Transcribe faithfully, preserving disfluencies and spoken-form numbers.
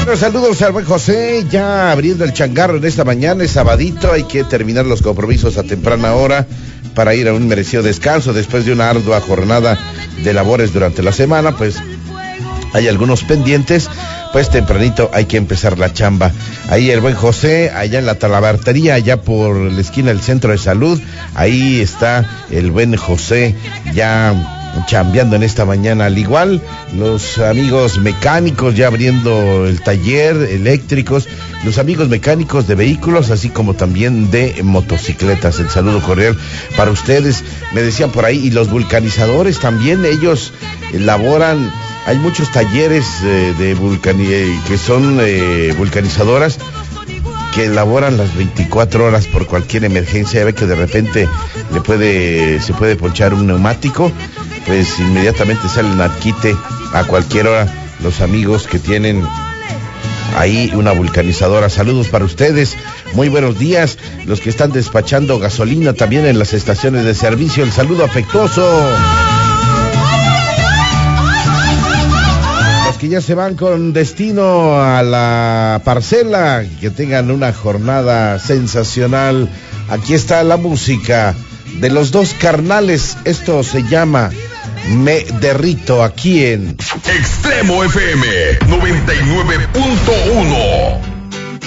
Bueno, saludos al buen José, ya abriendo el changarro en esta mañana, es sabadito, hay que terminar los compromisos a temprana hora para ir a un merecido descanso después de una ardua jornada de labores durante la semana. Pues hay algunos pendientes, pues tempranito hay que empezar la chamba. Ahí el buen José, allá en la talabartería, allá por la esquina del centro de salud, ahí está el buen José ya chambeando en esta mañana. Al igual los amigos mecánicos ya abriendo el taller, eléctricos, los amigos mecánicos de vehículos, así como también de motocicletas. El saludo cordial para ustedes. Me decían por ahí, y los vulcanizadores también, ellos elaboran, hay muchos talleres eh, de vulcani que son eh, vulcanizadoras que elaboran las veinticuatro horas por cualquier emergencia. Ya ve que de repente le puede, se puede ponchar un neumático, pues inmediatamente salen al quite a cualquier hora los amigos que tienen ahí una vulcanizadora. Saludos para ustedes, muy buenos días. Los que están despachando gasolina también en las estaciones de servicio, el saludo afectuoso. Los que ya se van con destino a la parcela, que tengan una jornada sensacional. Aquí está la música de los dos carnales, esto se llama Me Derrito, aquí en Extremo F M noventa y nueve punto uno.